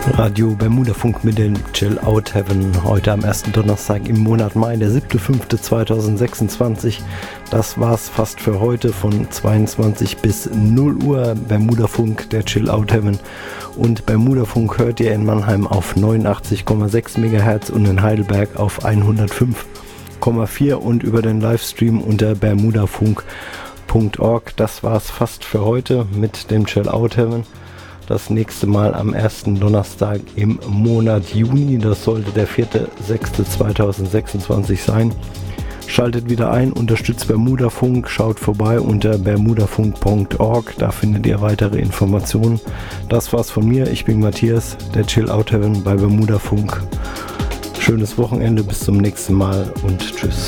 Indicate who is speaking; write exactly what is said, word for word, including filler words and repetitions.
Speaker 1: Radio Bermudafunk mit dem Chill Out Heaven. Heute am ersten Donnerstag im Monat Mai, der siebter fünfter zweitausendsechsundzwanzig. Das war's fast für heute von zweiundzwanzig bis null Uhr. Bermudafunk, der Chill Out Heaven. Und Bermudafunk hört ihr in Mannheim auf neunundachtzig Komma sechs Megahertz und in Heidelberg auf hundertfünf Komma vier und über den Livestream unter bermudafunk punkt org. Das war's fast für heute mit dem Chill Out Heaven. Das nächste Mal am ersten Donnerstag im Monat Juni. Das sollte der vierter sechster zweitausendsechsundzwanzig sein. Schaltet wieder ein, unterstützt Bermudafunk, schaut vorbei unter bermudafunk punkt org. Da findet ihr weitere Informationen. Das war's von mir. Ich bin Matthias, der Chill Out Heaven bei Bermudafunk. Schönes Wochenende, bis zum nächsten Mal und tschüss.